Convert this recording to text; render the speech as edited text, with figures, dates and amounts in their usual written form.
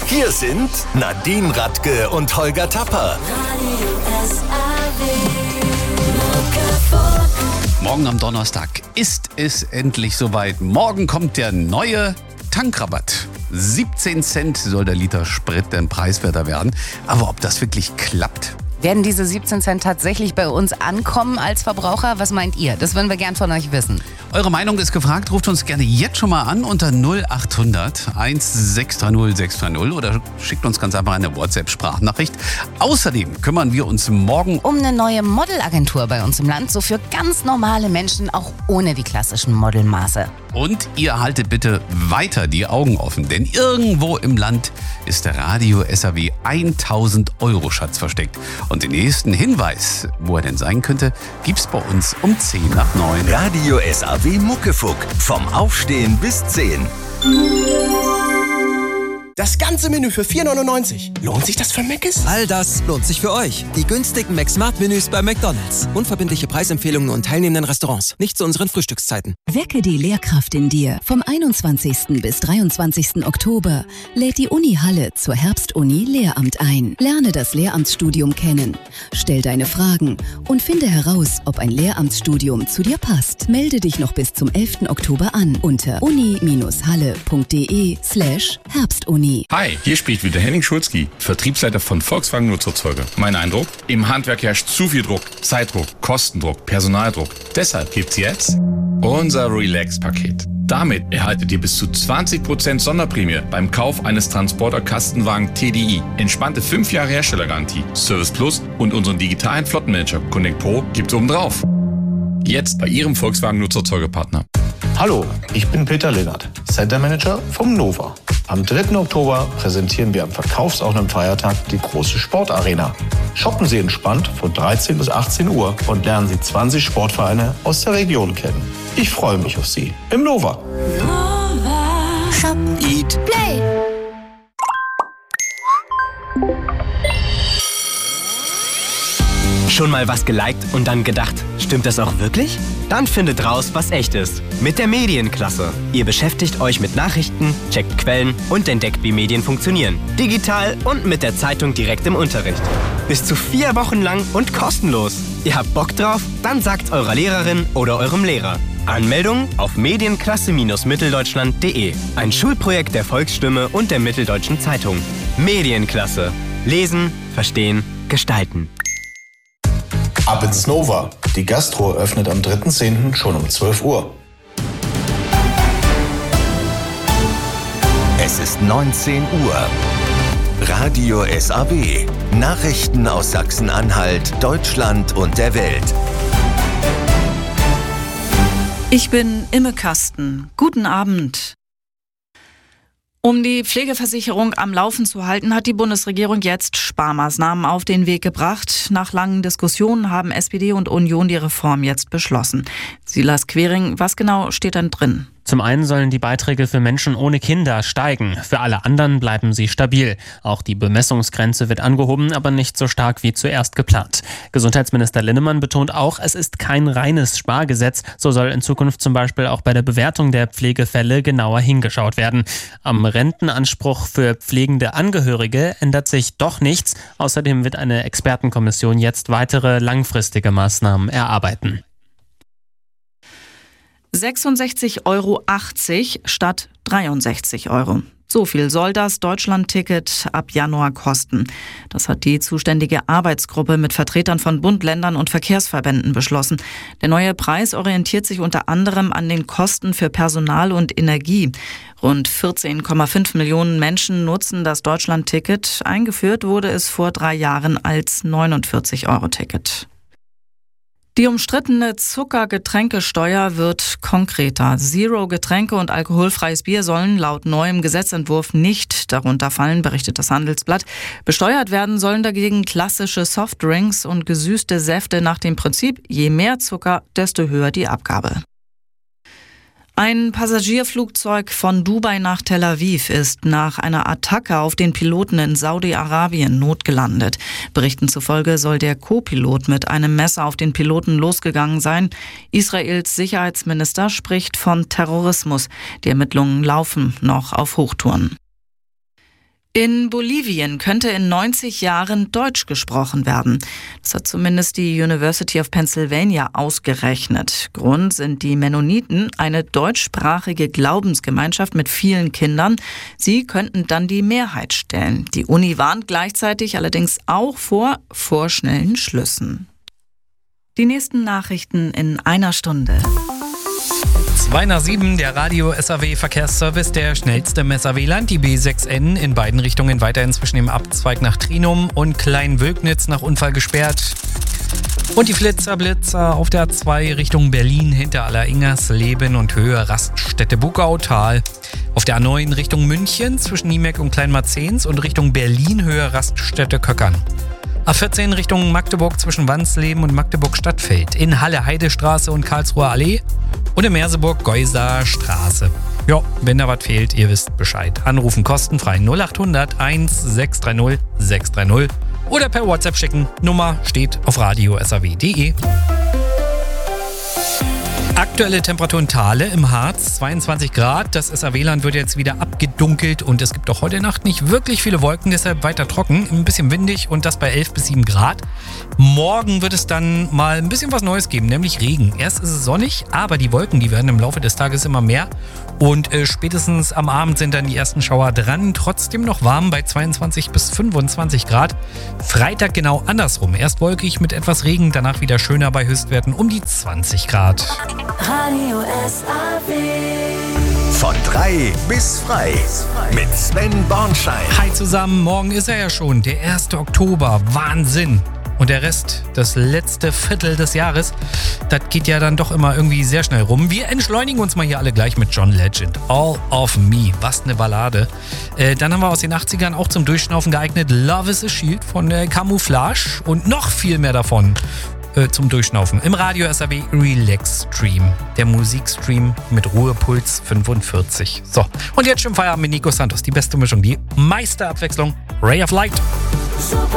Hier sind Nadine Radke und Holger Tapper. Morgen am Donnerstag ist es endlich soweit. Morgen kommt der neue Tankrabatt. 17 Cent soll der Liter Sprit dann preiswerter werden. Aber ob das wirklich klappt? Werden diese 17 Cent tatsächlich bei uns ankommen als Verbraucher? Was meint ihr? Das würden wir gern von euch wissen. Eure Meinung ist gefragt. Ruft uns gerne jetzt schon mal an unter 0800 1630 630 oder schickt uns ganz einfach eine WhatsApp-Sprachnachricht. Außerdem kümmern wir uns morgen Um eine neue Modelagentur bei uns im Land, so für ganz normale Menschen, auch ohne die klassischen Modelmaße. Und ihr haltet bitte weiter die Augen offen, denn irgendwo im Land ist der Radio SAW 1000 Euro Schatz versteckt. Und den nächsten Hinweis, wo er denn sein könnte, gibt's bei uns um 10 nach 9. Radio SAW Muckefuck. Vom Aufstehen bis 10. Das ganze Menü für 4,99. Lohnt sich das für Mc's? All das lohnt sich für euch. Die günstigen McSmart-Menüs bei McDonald's. Unverbindliche Preisempfehlungen und teilnehmenden Restaurants. Nicht zu unseren Frühstückszeiten. Wecke die Lehrkraft in dir. Vom 21. bis 23. Oktober lädt die Uni Halle zur Herbstuni Lehramt ein. Lerne das Lehramtsstudium kennen. Stell deine Fragen und finde heraus, ob ein Lehramtsstudium zu dir passt. Melde dich noch bis zum 11. Oktober an unter uni-halle.de/Herbstuni. Hi, hier spricht wieder Henning Schulzki, Vertriebsleiter von Volkswagen Nutzerzeuger. Mein Eindruck? Im Handwerk herrscht zu viel Druck, Zeitdruck, Kostendruck, Personaldruck. Deshalb gibt's jetzt unser Relax-Paket. Damit erhaltet ihr bis zu 20% Sonderprämie beim Kauf eines Transporter-Kastenwagen TDI. Entspannte 5 Jahre Herstellergarantie, Service Plus und unseren digitalen Flottenmanager Connect Pro gibt's obendrauf. Jetzt bei Ihrem Volkswagen Nutzerzeugerpartner. Hallo, ich bin Peter Lennart, Center Manager vom Nova. Am 3. Oktober präsentieren wir am verkaufsoffenen Feiertag die große Sportarena. Shoppen Sie entspannt von 13 bis 18 Uhr und lernen Sie 20 Sportvereine aus der Region kennen. Ich freue mich auf Sie im Nova. Shop, Eat, Play. Schon mal was geliked und dann gedacht, stimmt das auch wirklich? Dann findet raus, was echt ist. Mit der Medienklasse. Ihr beschäftigt euch mit Nachrichten, checkt Quellen und entdeckt, wie Medien funktionieren. Digital und mit der Zeitung direkt im Unterricht. Bis zu 4 Wochen lang und kostenlos. Ihr habt Bock drauf? Dann sagt's eurer Lehrerin oder eurem Lehrer. Anmeldung auf medienklasse-mitteldeutschland.de. Ein Schulprojekt der Volksstimme und der Mitteldeutschen Zeitung. Medienklasse. Lesen, verstehen, gestalten. Ab ins Nova. Die Gastro öffnet am 3.10. schon um 12 Uhr. Es ist 19 Uhr. Radio SAW. Nachrichten aus Sachsen-Anhalt, Deutschland und der Welt. Ich bin Imme Kasten. Guten Abend. Um die Pflegeversicherung am Laufen zu halten, hat die Bundesregierung jetzt Sparmaßnahmen auf den Weg gebracht. Nach langen Diskussionen haben SPD und Union die Reform jetzt beschlossen. Silas Quering, was genau steht dann drin? Zum einen sollen die Beiträge für Menschen ohne Kinder steigen. Für alle anderen bleiben sie stabil. Auch die Bemessungsgrenze wird angehoben, aber nicht so stark wie zuerst geplant. Gesundheitsminister Linnemann betont auch, es ist kein reines Spargesetz. So soll in Zukunft zum Beispiel auch bei der Bewertung der Pflegefälle genauer hingeschaut werden. Am Rentenanspruch für pflegende Angehörige ändert sich doch nichts. Außerdem wird eine Expertenkommission jetzt weitere langfristige Maßnahmen erarbeiten. 66,80 Euro statt 63 Euro. So viel soll das Deutschland-Ticket ab Januar kosten. Das hat die zuständige Arbeitsgruppe mit Vertretern von Bund, Ländern und Verkehrsverbänden beschlossen. Der neue Preis orientiert sich unter anderem an den Kosten für Personal und Energie. Rund 14,5 Millionen Menschen nutzen das Deutschland-Ticket. Eingeführt wurde es vor 3 Jahren als 49-Euro-Ticket. Die umstrittene Zuckergetränkesteuer wird konkreter. Zero-Getränke und alkoholfreies Bier sollen laut neuem Gesetzentwurf nicht darunter fallen, berichtet das Handelsblatt. Besteuert werden sollen dagegen klassische Softdrinks und gesüßte Säfte nach dem Prinzip, je mehr Zucker, desto höher die Abgabe. Ein Passagierflugzeug von Dubai nach Tel Aviv ist nach einer Attacke auf den Piloten in Saudi-Arabien notgelandet. Berichten zufolge soll der Co-Pilot mit einem Messer auf den Piloten losgegangen sein. Israels Sicherheitsminister spricht von Terrorismus. Die Ermittlungen laufen noch auf Hochtouren. In Bolivien könnte in 90 Jahren Deutsch gesprochen werden. Das hat zumindest die University of Pennsylvania ausgerechnet. Grund sind die Mennoniten, eine deutschsprachige Glaubensgemeinschaft mit vielen Kindern. Sie könnten dann die Mehrheit stellen. Die Uni warnt gleichzeitig allerdings auch vor vorschnellen Schlüssen. Die nächsten Nachrichten in einer Stunde. 2:07, der Radio SAW Verkehrsservice, der schnellste im SAW-Land, die B6N in beiden Richtungen weiterhin zwischen dem Abzweig nach Trinum und Kleinwölknitz nach Unfall gesperrt. Und die Blitzer auf der A2 Richtung Berlin hinter Allersingersleben und Höhe Raststätte Bugautal. Auf der A9 Richtung München zwischen Niemeck und Kleinmarzens und Richtung Berlin Höhe Raststätte Köckern. A14 Richtung Magdeburg zwischen Wansleben und Magdeburg-Stadtfeld. In Halle Heidestraße und Karlsruher Allee. Und in Merseburg Geuser Straße. Ja, wenn da was fehlt, ihr wisst Bescheid. Anrufen kostenfrei 0800 1630 630 oder per WhatsApp schicken. Nummer steht auf radiosaw.de. Aktuelle Temperatur in Thale im Harz, 22 Grad. Das SAW-Land wird jetzt wieder abgedunkelt und es gibt auch heute Nacht nicht wirklich viele Wolken, deshalb weiter trocken, ein bisschen windig und das bei 11 bis 7 Grad. Morgen wird es dann mal ein bisschen was Neues geben, nämlich Regen. Erst ist es sonnig, aber die Wolken, die werden im Laufe des Tages immer mehr und spätestens am Abend sind dann die ersten Schauer dran. Trotzdem noch warm bei 22 bis 25 Grad. Freitag genau andersrum. Erst wolkig mit etwas Regen, danach wieder schöner bei Höchstwerten um die 20 Grad. Radio SAW. Von 3 bis frei. Mit Sven Bornschein. Hi zusammen, morgen ist er ja schon, der 1. Oktober. Wahnsinn. Und der Rest, das letzte Viertel des Jahres, das geht ja dann doch immer irgendwie sehr schnell rum. Wir entschleunigen uns mal hier alle gleich mit John Legend. All of Me, was eine Ballade. Dann haben wir aus den 80ern auch zum Durchschnaufen geeignet Love is a Shield von Camouflage und noch viel mehr davon zum Durchschnaufen im Radio SAW Relax Stream. Der Musikstream mit Ruhepuls 45. So, und jetzt schon Feierabend mit Nico Santos. Die beste Mischung, die meiste Abwechslung. Ray of Light. Super